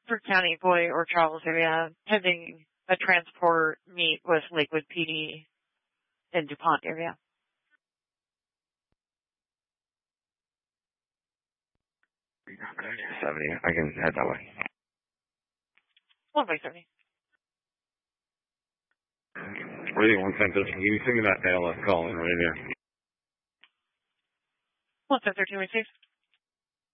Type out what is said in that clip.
Bedford County Employee or Travels area pending a transport meet with Lakewood PD in DuPont area. Okay, 70. I can head that way. 1 by 70. Radio 11013. Can you send me that ALS call in right here? 11013,